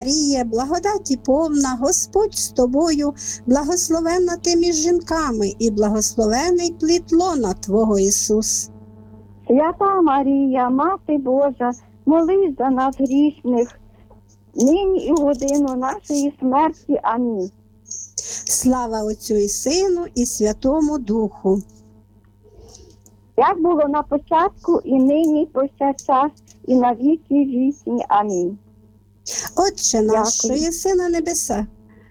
Марія, благодаті повна, Господь з тобою, благословенна ти між жінками, і благословений плід лона Твого, Ісус. Свята Марія, Мати Божа, молись за нас грішних, нині і в годину нашої смерті. Амінь. Слава Отцю і Сину, і Святому Духу. Як було на початку, і нині, і повсякчас, і на віки вічні. Амінь. Отче наш, що Дякую. єси на небесах,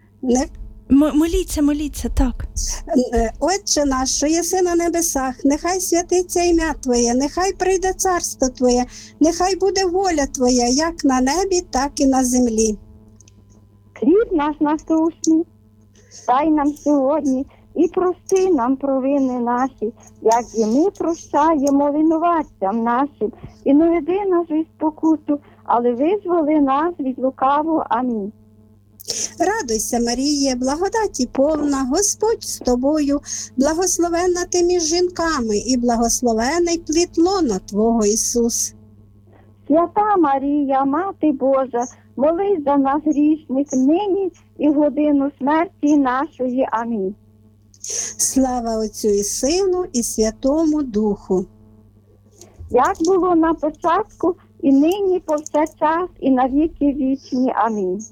Моліться, так. Отче наш, що єси на небесах, нехай святиться ім'я Твоє, нехай прийде царство Твоє, нехай буде воля Твоя, як на небі, так і на землі. Хліб наш насущний, дай нам сьогодні, і прости нам провини наші, як і ми прощаємо винуватцям нашим. І не веди нас у спокусу, але визволи нас від лукавого. Амінь. Радуйся, Маріє, благодаті повна, Господь з тобою, благословенна ти між жінками, і благословений плід лона Твого, Ісус. Свята Марія, Мати Божа, молись за нас грішних, нині і в годину смерті нашої. Амінь. Слава Отцю і Сину, і Святому Духу. Як було на початку, і нині, і повсякчас, і на віки вічні. Амінь.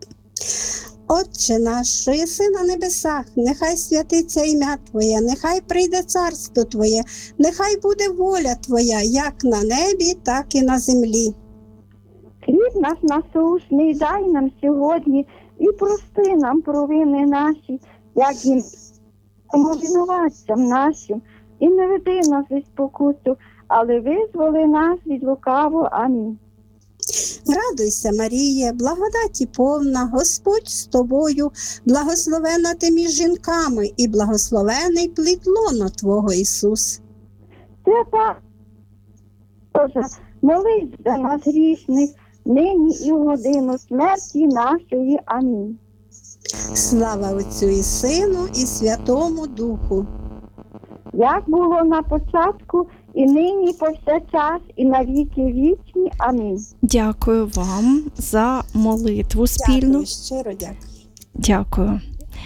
Отче наш, що єси на небесах, нехай святиться ім'я Твоє, нехай прийде царство Твоє, нехай буде воля Твоя, як на небі, так і на землі. Хліб наш насущний дай нам сьогодні, і прости нам провини наші, як і ми винуватцям нашим, і не веди нас у спокусу, але визволи нас від лукавого. Амінь. Радуйся, Маріє, благодаті повна, Господь з тобою, благословенна ти між жінками, і благословений плід лона Твого, Ісус. Свята Божа, молись за нас грішних, нині і в годину смерті нашої. Амінь. Слава Отцю і Сину, і Святому Духу. Як було на початку, і нині, і повсякчас, і на віки вічні. Амінь. Дякую вам за молитву спільну. Дякую, щиро дякую. Дякую.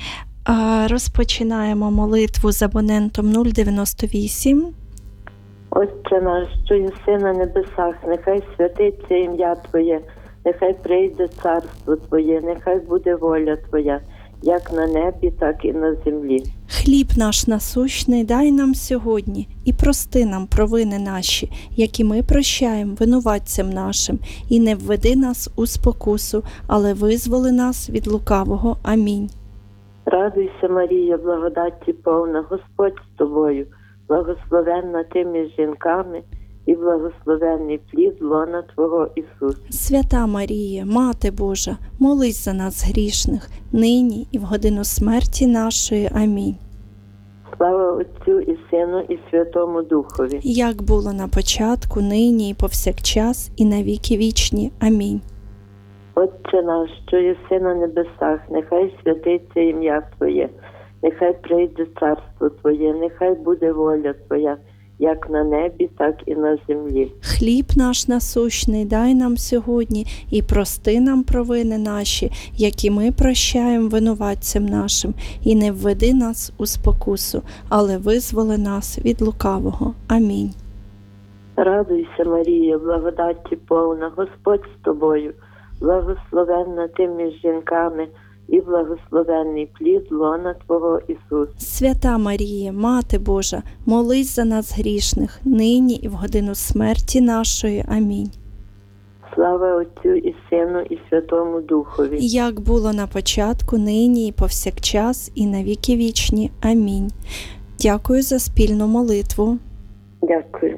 Розпочинаємо молитву з абонентом 098. Отче наш, що єси на небесах, нехай святиться ім'я Твоє, нехай прийде царство Твоє, нехай буде воля Твоя, як на небі, так і на землі. Хліб наш насущний дай нам сьогодні, і прости нам провини наші, які ми прощаємо винуватцям нашим, і не введи нас у спокусу, але визволи нас від лукавого. Амінь. Радуйся, Марія, благодаті повна, Господь з тобою, благословенна ти між жінками, і благословенний плід лона Твого, Ісус. Свята Марія, Мати Божа, молись за нас грішних, нині і в годину смерті нашої. Амінь. Слава Отцю і Сину, і Святому Духові. Як було на початку, нині і повсякчас, і на віки вічні. Амінь. Отче наш, що єси на небесах, нехай святиться ім'я Твоє, нехай прийде царство Твоє, нехай буде воля Твоя, як на небі, так і на землі. Хліб наш насущний дай нам сьогодні, і прости нам провини наші, які ми прощаємо винуватцям нашим, і не введи нас у спокусу, але визволи нас від лукавого. Амінь. Радуйся, Марія, благодаті повна, Господь з тобою, благословенна ти між жінками, і благословенний плід лона Твого, Ісус. Свята Марія, Мати Божа, молись за нас грішних, нині і в годину смерті нашої. Амінь. Слава Отцю і Сину, і Святому Духові. Як було на початку, нині і повсякчас, і на віки вічні. Амінь. Дякую за спільну молитву. Дякую.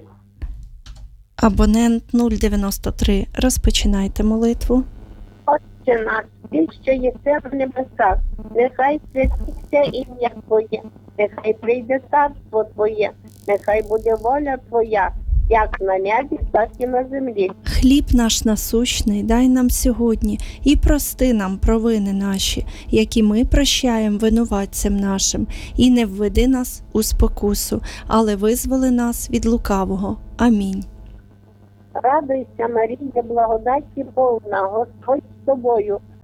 Абонент 093. Розпочинайте молитву. Отче наш, ти, що єси в небесах, нехай святиться ім'я Твоє, нехай прийде царство Твоє, нехай буде воля Твоя, як на небі, так і на землі. Хліб наш насущний дай нам сьогодні, і прости нам провини наші, які ми прощаємо винуватцям нашим, і не введи нас у спокусу, але визволи нас від лукавого. Амінь. Радуйся, Марія, благодаті повна, Господь з тобою,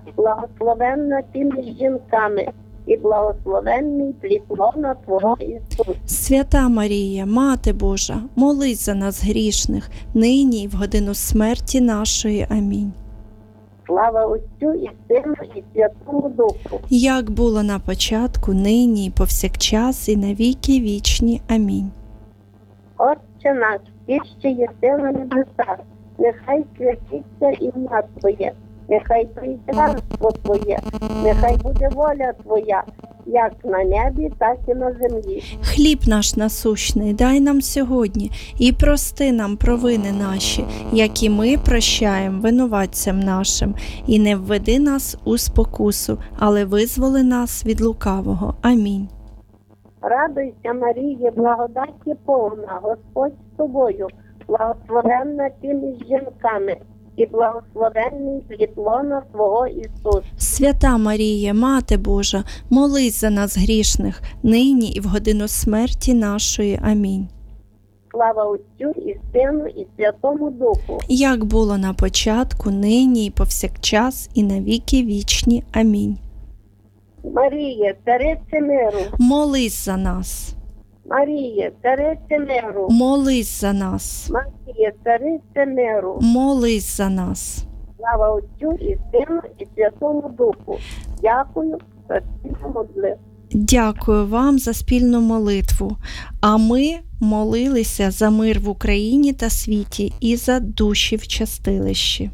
благословенна ти між жінками, і благословенний плід лона Твого Ісус. Свята Марія, Мати Божа, молись за нас грішних, нині і в годину смерті нашої. Амінь. Слава Отцю і Сину, і Святому Духу. Як було на початку, нині і повсякчас, і на віки вічні. Амінь. Отче наш, ти, що єси на небесах, нехай святиться ім'я Твоє, нехай прийде царство Твоє, нехай буде воля Твоя, як на небі, так і на землі. Хліб наш насущний дай нам сьогодні, і прости нам провини наші, як і ми прощаємо винуватцям нашим. І не введи нас у спокусу, але визволи нас від лукавого. Амінь. Радуйся, Маріє, благодаті повна, Господь з тобою, благословенна ти між жінками, і благословенний плід лона Твого Ісус. Свята Марія, Мати Божа, молись за нас грішних, нині і в годину смерті нашої. Амінь. Слава Отцю і Сину, і Святому Духу. Як було на початку, нині і повсякчас, і на віки вічні. Амінь. Маріє, царице миру, Молись за нас. Маріє, царице миру, Молись за нас. Маріє, царице миру. Молись за нас. Слава Отцю і Сину, і Святому Духу. Дякую за спільну молитву. Дякую вам за спільну молитву. А ми молилися за мир в Україні та світі і за душі в чистилищі.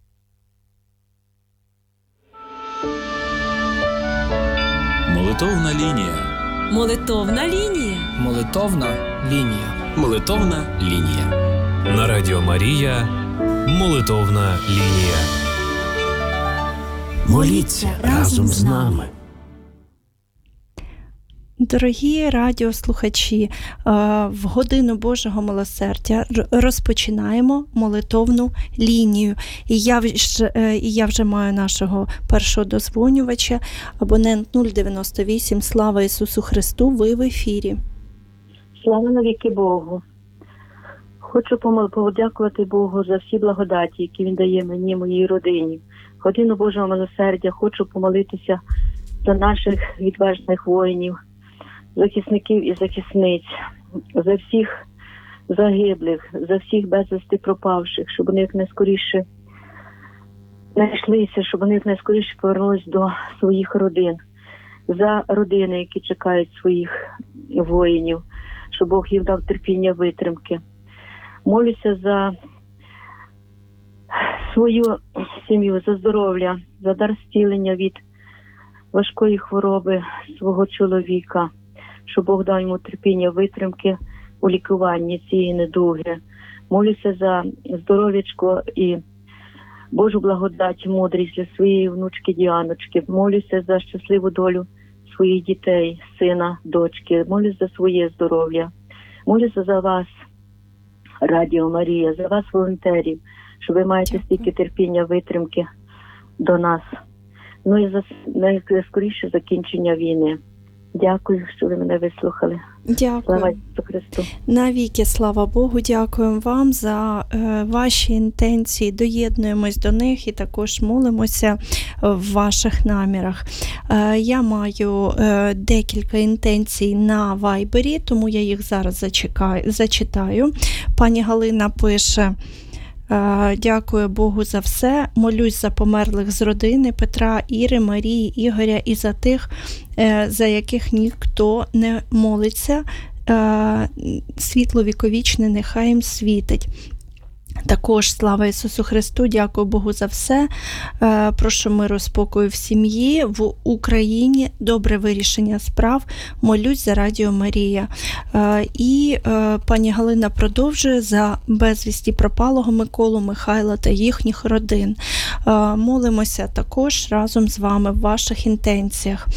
Молитовна лінія. Молитовна лінія. Молитовна лінія. Молитовна лінія. На Радіо Марія. Молитовна лінія. Моліться разом з нами. Дорогі радіослухачі, в годину Божого милосердя розпочинаємо молитовну лінію. І я вже маю нашого першого дозвонювача, абонент 098. Слава Ісусу Христу, ви в ефірі. Слава навіки Богу. Хочу подякувати Богу за всі благодаті, які Він дає мені, моїй родині. В годину Божого милосердя хочу помолитися за наших відважних воїнів, захисників і захисниць, за всіх загиблих, за всіх безвісти пропавших, щоб вони якнайскоріше знайшлися, щоб вони якнайскоріше повернулись до своїх родин, за родини, які чекають своїх воїнів, щоб Бог їм дав терпіння, витримки. Молюся за свою сім'ю, за здоров'я, за дар зцілення від важкої хвороби свого чоловіка, щоб Бог дав йому терпіння, витримки у лікуванні цієї недуги. Молюся за здоров'ячко і Божу благодать, мудрість для своєї внучки Діаночки. Молюся за щасливу долю своїх дітей, сина, дочки. Молюся за своє здоров'я. Молюся за вас, Радіо Марія, за вас, волонтерів, що ви маєте стільки терпіння, витримки до нас. Ну і за найскоріше закінчення війни. Дякую, що ви мене вислухали. Дякую. Слава Ісусу Христу. Навіки, слава Богу, дякуємо вам за ваші інтенції, доєднуємось до них і також молимося в ваших намірах. Я маю декілька інтенцій на Вайбері, тому я їх зараз зачитаю. Пані Галина пише: дякую Богу за все. Молюсь за померлих з родини Петра, Іри, Марії, Ігоря і за тих, за яких ніхто не молиться. Світло віковічне нехай їм світить. Також слава Ісусу Христу, дякую Богу за все. Прошу миру, спокою в сім'ї, в Україні, добре вирішення справ. Молюсь за Радіо Марія. І пані Галина продовжує за безвісті пропалого Миколу, Михайла та їхніх родин. Молимося також разом з вами в ваших інтенціях.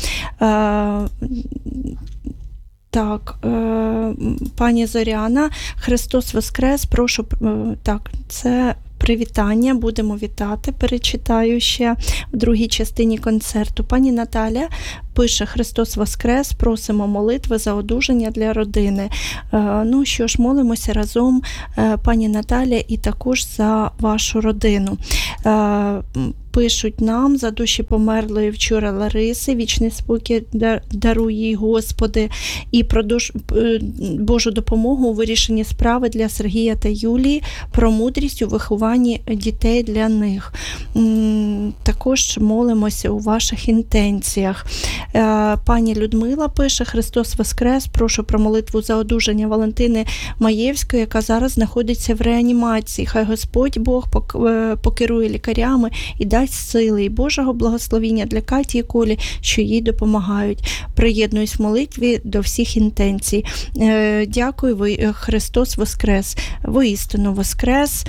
Так, пані Зоряна, Христос Воскрес, прошу, так, це привітання, будемо вітати, перечитаю ще в другій частині концерту. Пані Наталя пише «Христос Воскрес, просимо молитви за одужання для родини». Ну що ж, молимося разом, пані Наталя, і також за вашу родину. Пишуть нам за душі померлої вчора Лариси, вічний спокій даруй їй, Господи, і про Божу допомогу у вирішенні справи для Сергія та Юлії, про мудрість у вихованні дітей для них. Також молимося у ваших інтенціях. Пані Людмила пише «Христос Воскрес, прошу про молитву за одужання Валентини Маєвської, яка зараз знаходиться в реанімації. Хай Господь Бог покерує лікарями і дасть сили і Божого благословіння для Каті і Колі, що їй допомагають. Приєднуюсь в молитві до всіх інтенцій. Дякую, Христос Воскрес. Воістину Воскрес.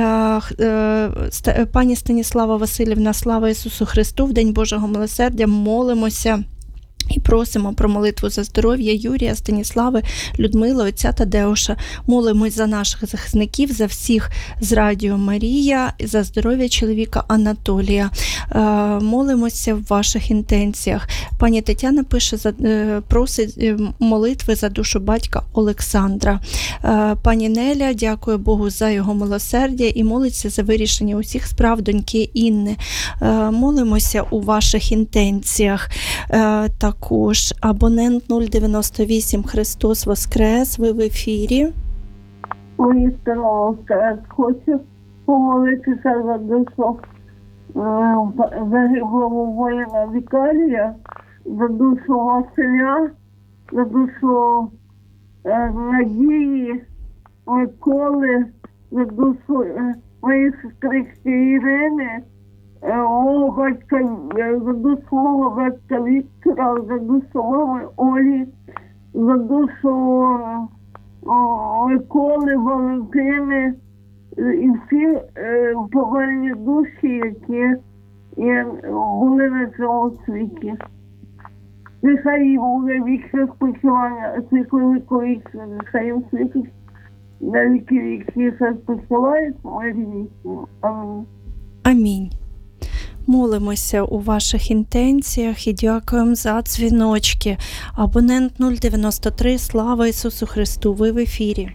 Пані Станіслава Васильівна, слава Ісусу Христу, в День Божого милосердя молимося і просимо про молитву за здоров'я Юрія, Станіслави, Людмили, отця Тадеуша. Молимось за наших захисників, за всіх з Радіо Марія, за здоров'я чоловіка Анатолія. Молимося в ваших інтенціях. Пані Тетяна пише, просить молитви за душу батька Олександра. Пані Неля дякує Богу за його милосердя і молиться за вирішення усіх справ доньки Інни. Молимося у ваших інтенціях. Також абонент 098 «Христос Воскрес», ви в ефірі. Воістину Воскрес. Хочу помолитися за душу загиблого воїна Віталія, за душу Василя, за душу Надії, Миколи, за душу моєї сестрички Ірини, мого батька, за душу мого батька Віктора, за душу мами Олі, за душу Миколи, Валентини і всі померлі душі, які були на цьому світі. Нехай їм буде вічне спочивання, світловікові, нехай їм світить на віки вічні, що спочивають мої вічні. Амінь. Амінь. Молимося у ваших інтенціях і дякуємо за дзвіночки. Абонент 093, слава Ісусу Христу, ви в ефірі.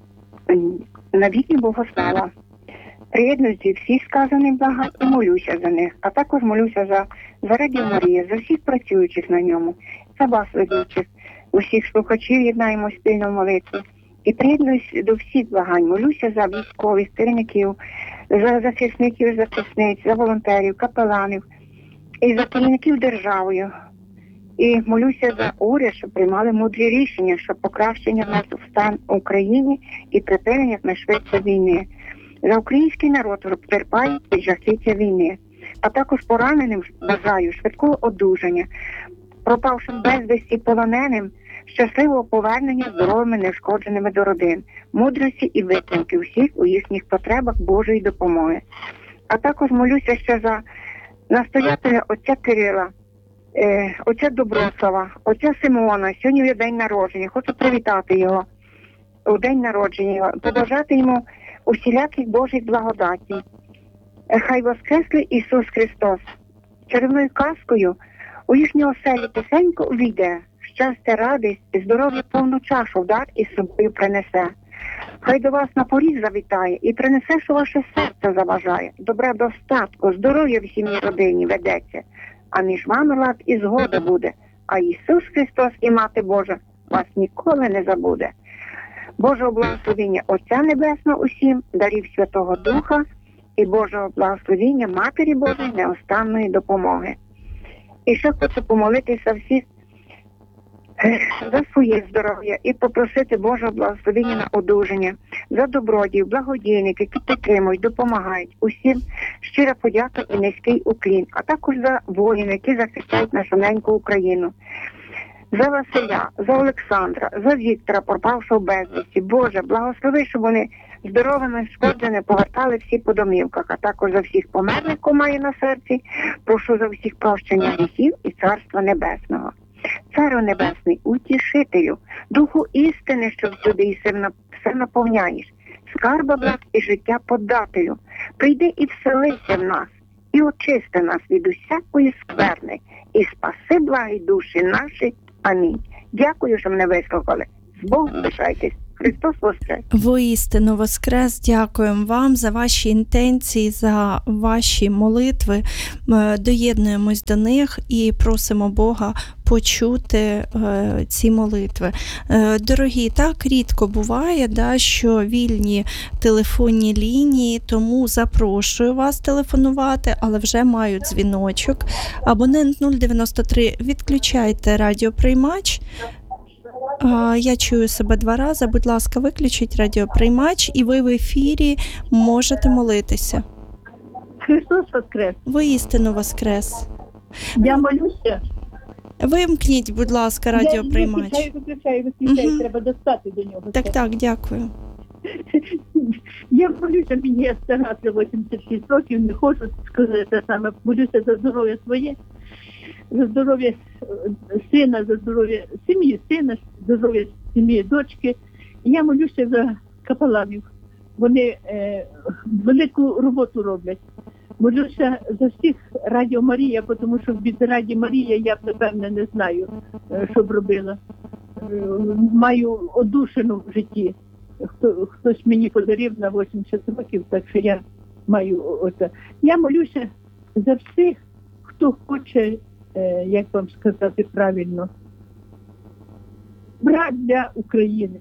Навіки Богослава. Приєднуюсь до всіх сказаних блага і молюся за них, а також молюся за Радіо Марія, за всіх працюючих на ньому, за вас, ведучих, усіх слухачів єднаємо спільно в молитві. І приєднуюсь до всіх благань, молюся за військових, керівників, за захисників, захисниць, за волонтерів, капеланів і за керівників державою. І молюся за уряд, щоб приймали мудрі рішення, щоб покращення нас стан в Україні і припинення якнайшвидше війни. За український народ, що потерпає від жахіття війни. А також пораненим бажаю швидкого одужання, пропавшим безвісті полоненим, щасливого повернення здоровими, неушкодженими до родин, мудрості і витримки всіх у їхніх потребах Божої допомоги. А також молюся ще за настоятеля отця Кирила, отця Доброслава, отця Симеона. Сьогодні є день народження. Хочу привітати його у день народження, побажати йому усіляких Божих благодатів. Хай воскреслий Ісус Христос. Чарівною казкою у їхню оселю тихенько увійде, щастя, радість, здоров'я повну чашу вдар із собою принесе. Хай до вас на поріг завітає і принесе, що ваше серце заважає. Добра достатку, здоров'я в сім'ї родині ведеться, а між вами лад і згода буде. А Ісус Христос і Мати Божа вас ніколи не забуде. Божого благословіння Отця Небесного усім, дарів Святого Духа і Божого благословіння Матері Божої неостанної допомоги. І ще хочу помолитися всіх за своє здоров'я і попросити Божого благословення на одужання, за добродію, благодійників, які підтримують, допомагають. Усім щира подяка і низький уклін, а також за воїнів, які захищають нашу неньку Україну. За Василя, за Олександра, за Віктора, пропавшого безвісті. Боже, благослови, щоб вони здоровими, шкодженими повертали всі по домівках, а також за всіх померлих, кого має на серці, прошу за всіх прощення гріхів і Царства Небесного. Царю Небесний, утішителю, Духу істини, що всюди і все наповняєш, скарба благ і життя подателю, прийди і вселися в нас, і очисти нас від усякої скверни, і спаси благі душі наші. Амінь. Дякую, що мене вислухали. З Богом лишайтесь. Христос воскрес! Воістину воскрес! Дякуємо вам за ваші інтенції, за ваші молитви. Доєднуємось до них і просимо Бога почути ці молитви. Дорогі, так рідко буває, що вільні телефонні лінії, тому запрошую вас телефонувати, але вже маю дзвіночок. Абонент 093, відключайте радіоприймач. Я чую себе 2 рази. Будь ласка, виключіть радіоприймач, і ви в ефірі можете молитися. Христос воскрес! Воістину воскрес! Я молюся. Вимкніть, будь ласка, радіоприймач. Виключаю, треба достати до нього. Так, дякую. Я молюся, мені я стара, 86 років, не хочу сказати саме. Молюся за здоров'я своє, за здоров'я сина, за здоров'я сім'ї сина, за здоров'я сім'ї дочки. І я молюся за капеланів. Вони велику роботу роблять. Молюся за всіх Радіо Марія, тому що від Радіо Марія я, напевне, не знаю, що б робила. Маю одушину в житті. Хтось мені подарив на 80 років, так що я маю оце. Я молюся за всіх, хто хоче, як вам сказати правильно, брат для України.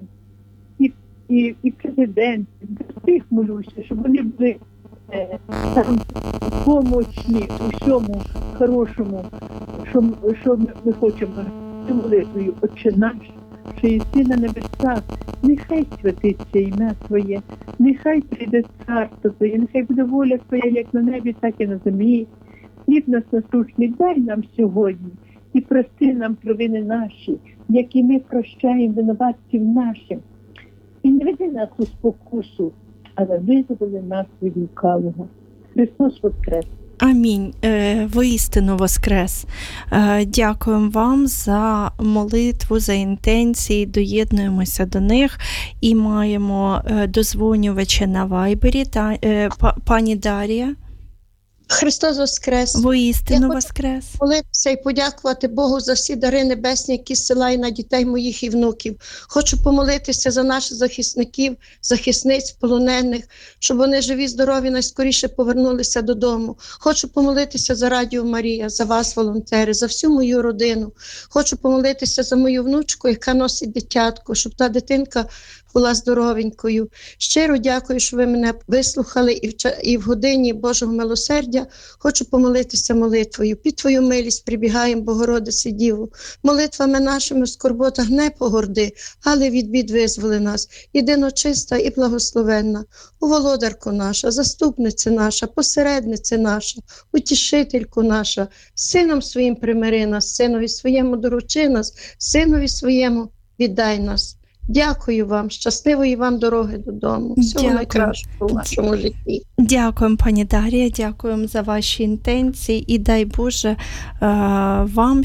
І президент, за всіх молюся, щоб вони були там помочні у всьому хорошому, що ми хочемо молитвою. Отче наш, що єси на небесах, нехай святиться ім'я Твоє, нехай прийде царство Твоє, нехай буде воля Твоя, як на небі, так і на землі. Хліб нас насущний дай нам сьогодні, і прости нам провини наші, як і ми прощаємо винуватців нашим. І не веди нас у спокусу, але визволи нас від лукавого. Христос воскрес! Амінь. Воістину воскрес. Дякуємо вам за молитву, за інтенції, доєднуємося до них і маємо дозвонювача на Вайбері, пані Дар'я. Христос воскрес! Воістину воскрес! Хочу молитися і подякувати Богу за всі дари небесні, які зсилає на дітей моїх і внуків. Хочу помолитися за наших захисників, захисниць, полонених, щоб вони живі, здорові, найскоріше повернулися додому. Хочу помолитися за Радіо Марія, за вас, волонтери, за всю мою родину. Хочу помолитися за мою внучку, яка носить дитятко, щоб та дитинка була здоровенькою. Щиро дякую, що ви мене вислухали, і в годині Божого милосердя хочу помолитися молитвою. Під Твою милість прибігаємо, Богородице Діву. Молитвами нашими в скорботах не погорди, але від бід визволи нас. Єдино чиста і благословенна. У володарку наша, заступниця наша, посередниця наша, утішительку наша, сином своїм примири нас, синові своєму доручи нас, синові своєму віддай нас. Дякую вам, щасливої вам дороги додому. Всього найкращого у вашому житті. Дякуємо, пані Дар'я, дякуємо за ваші інтенції і дай Боже вам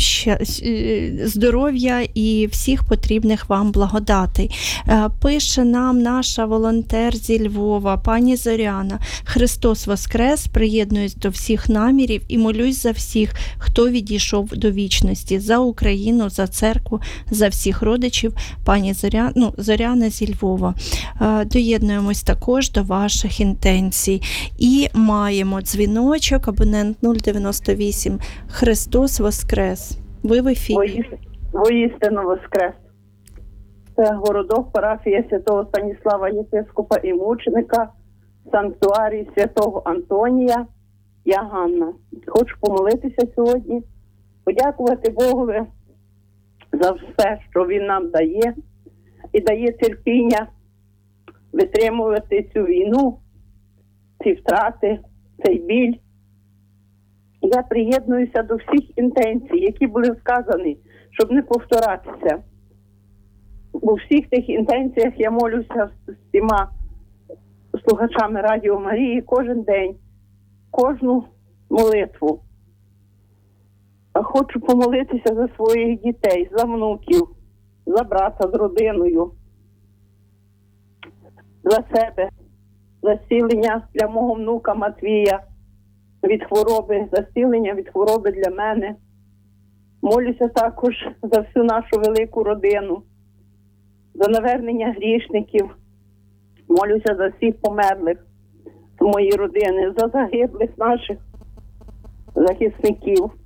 здоров'я і всіх потрібних вам благодатей. Пише нам наша волонтер зі Львова, пані Зоряна. Христос воскрес, приєднуюсь до всіх намірів і молюсь за всіх, хто відійшов до вічності, за Україну, за церкву, за всіх родичів. Пані Зоряна зі Львова. Доєднуємось також до ваших інтенцій. І маємо дзвіночок, абонент 098. Христос воскрес. Ви в ефірі. Воістину воскрес. Це городок, парафія святого Станіслава єпископа і мученика, санктуарій святого Антонія. Я Ганна. Хочу помолитися сьогодні, подякувати Богові за все, що Він нам дає, і дає терпіння витримувати цю війну, ці втрати, цей біль. Я приєднуюся до всіх інтенцій, які були сказані, щоб не повторатися. У всіх тих інтенціях я молюся з всіма слухачами Радіо Марії кожен день, кожну молитву. Хочу помолитися за своїх дітей, за внуків, за брата з родиною, за себе, за зцілення для мого внука Матвія від хвороби, за зцілення від хвороби для мене. Молюся також за всю нашу велику родину, за навернення грішників. Молюся за всіх померлих з моєї родини, за загиблих наших захисників.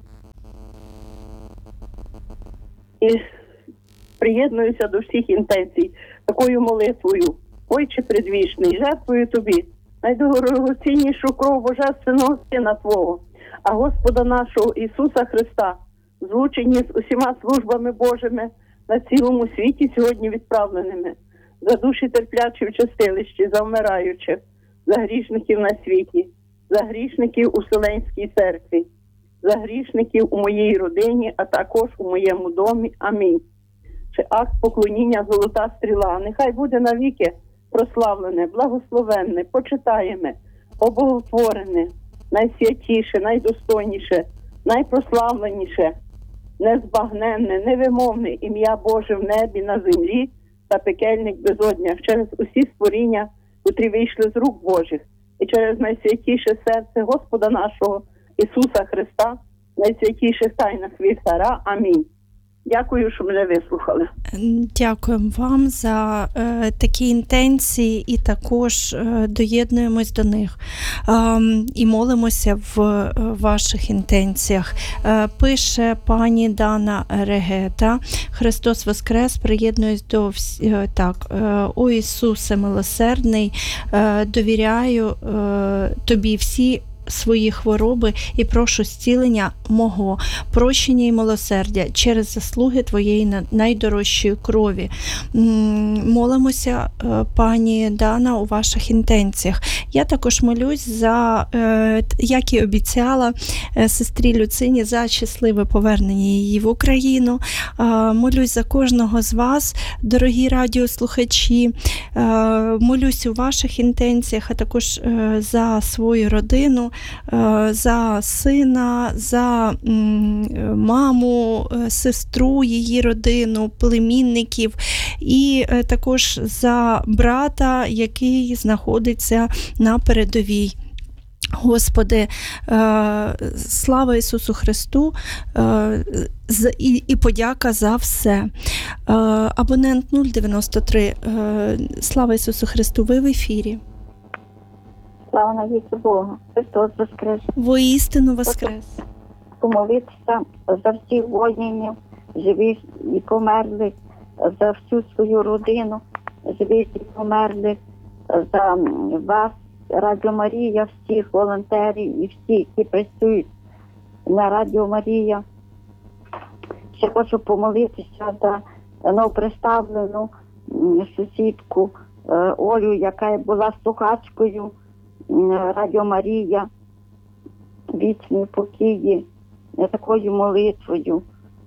І приєднуюся до всіх інтенцій такою молитвою. Отче предвічний, жертвую тобі найдорогоціннішу кров Божественного Сина Твого, а Господа нашого Ісуса Христа, злучені з усіма службами Божими на цілому світі сьогодні відправленими, за душі терплячі в чистилищі, за вмираючих, за грішників на світі, за грішників у Вселенській церкві, за грішників у моїй родині, а також у моєму домі. Амінь. Чи акт поклоніння золота стріла, нехай буде навіки прославлене, благословенне, почитаєме, обоготворене, найсвятіше, найдостойніше, найпрославленіше, незбагненне, невимовне ім'я Боже в небі, на землі та пекельних безоднях, через усі створіння, котрі вийшли з рук Божих, і через найсвятіше серце Господа нашого Ісуса Христа, найсвятіших тайнах вівтара. Амінь. Дякую, що мене вислухали. Дякуємо вам за такі інтенції і також доєднуємось до них і молимося в ваших інтенціях. Пише пані Дана Регета: Христос Воскрес, приєднуюсь до О Ісусе милосердний, довіряю Тобі всі свої хвороби і прошу зцілення мого, прощення і милосердя через заслуги Твоєї найдорожчої крові. Молимося, пані Дана, у ваших інтенціях. Я також молюсь за, як і обіцяла, сестрі Люцині за щасливе повернення її в Україну. Молюсь за кожного з вас, дорогі радіослухачі. Молюсь у ваших інтенціях, а також за свою родину, за сина, за маму, сестру, її родину, племінників і також за брата, який знаходиться на передовій. Господи, слава Ісусу Христу і подяка за все. Абонент 093. Слава Ісусу Христу, ви в ефірі. Слава навіки Богу. Христос Воскрес. Воістину Воскрес. Помолитися за всіх воїнів, живих і померлих, за всю свою родину, живих і померлих, за вас, Радіо Марія, всіх волонтерів і всіх, які працюють на Радіо Марія. Ще хочу помолитися за новоприставлену сусідку Олю, яка була слухачкою Радіо Марія, вічний покій, такою молитвою.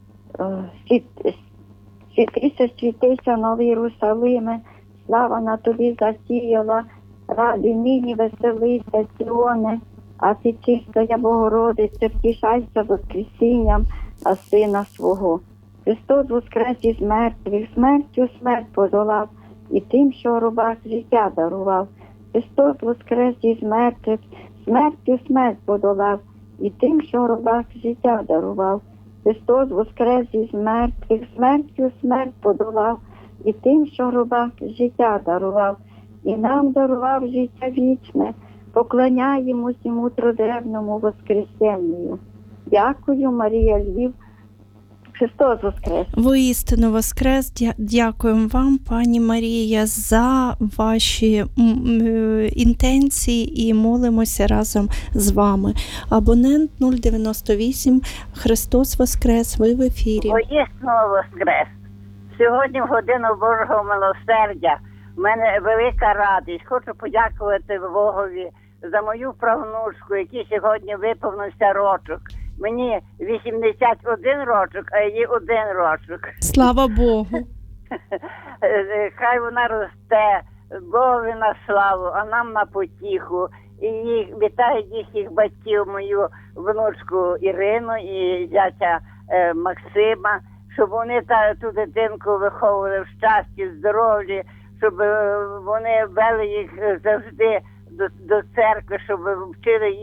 Світися, новий Єрусалиме, слава на тобі засіяла, ради нині веселися, Сіоне, а ти чиста Богородице, втішайся воскресінням Сина свого. Христос воскрес із мертвих, смертю смерть подолав, і тим, що в робах життя дарував. Христос воскрес із мертвих, смертю смерть подолав, і тим, що в робах життя дарував. Христос воскрес із мертвих, смертю смерть подолав, і тим, що в робах життя дарував. І нам дарував життя вічне, поклоняємось йому трудевному воскресенню. Дякую, Марія Львів. Христос Воскрес! Воістину Воскрес! Дякуємо вам, пані Марія, за ваші інтенції і молимося разом з вами. Абонент 098. Христос Воскрес! Ви в ефірі. Воістину Воскрес! Сьогодні в годину Божого милосердя в мене велика радість. Хочу подякувати Богові за мою правнучку, який сьогодні виповнився рочок. Мені 81 рочок, а їй 1 рочок. Слава Богу! Хай вона росте, Богові на славу, а нам на потіху. І вітаю їхніх батьків, мою внучку Ірину і зятя Максима, щоб вони ту дитинку виховували в щасті, здоров'ї, щоб вони вели їх завжди до церкви, щоб вчили її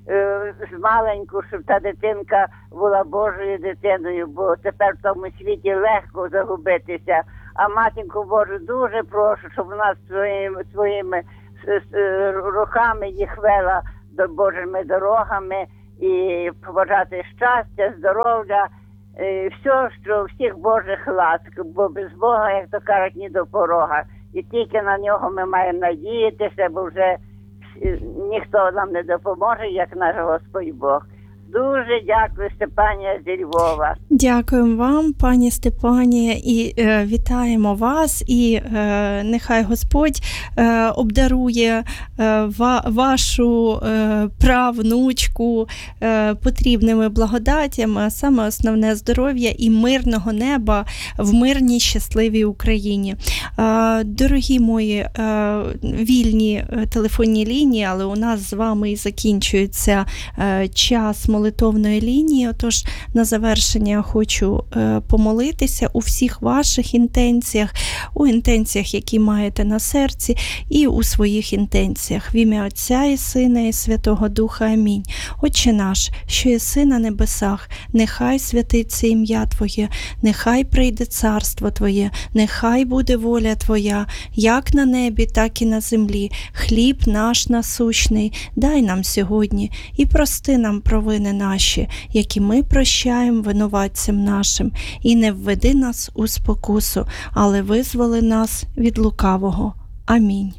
з маленьку, щоб та дитинка була Божою дитиною, бо тепер в тому світі легко загубитися. А матінку Божу дуже прошу, щоб вона своїми руками їх вела до Божими дорогами і побажати щастя, здоров'я, все, що всіх Божих ласк, бо без Бога, як то кажуть, ні до порога. І тільки на нього ми маємо надіятися, бо вже ніхто нам не допоможе, як наш Господь Бог. Дуже дякую, Степанія зі Львова. Дякуємо вам, пані Степанія, і вітаємо вас, і нехай Господь обдарує вашу правнучку потрібними благодатями, а саме основне здоров'я і мирного неба в мирній, щасливій Україні. Дорогі мої вільні телефонні лінії, але у нас з вами і закінчується час молитовної лінії. Отож, на завершення хочу помолитися у всіх ваших інтенціях, у інтенціях, які маєте на серці, і у своїх інтенціях. В ім'я Отця і Сина і Святого Духа. Амінь. Отче наш, що єси на небесах, нехай святиться ім'я Твоє, нехай прийде царство Твоє, нехай буде воля Твоя, як на небі, так і на землі. Хліб наш насущний дай нам сьогодні, і прости нам провини наші, які ми прощаємо винуватцям нашим, і не введи нас у спокусу, але визволи нас від лукавого. Амінь.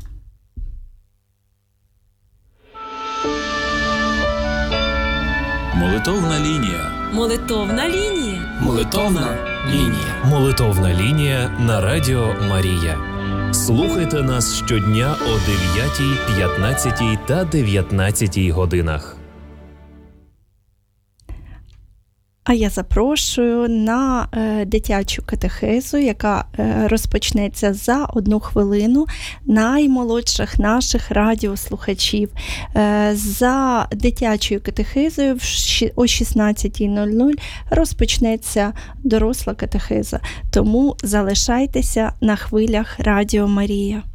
Молитовна лінія. Молитовна лінія. Молитовна лінія. Молитовна лінія на Радіо Марія. Слухайте нас щодня о 9, 15 та 19 годинах. А я запрошую на дитячу катехезу, яка розпочнеться за 1 хвилину, наймолодших наших радіослухачів. За дитячою катехезою о 16:00 розпочнеться доросла катехеза. Тому залишайтеся на хвилях Радіо Марія.